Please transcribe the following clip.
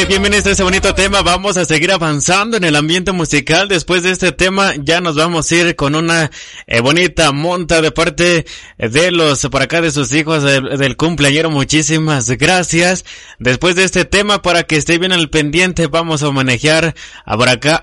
Bienvenidos a este bonito tema. Vamos a seguir avanzando en el ambiente musical. Después de este tema ya nos vamos a ir con una bonita monta de parte de los por acá de sus hijos del cumpleañero. Muchísimas gracias. Después de este tema, para que esté bien al pendiente, vamos a manejar por acá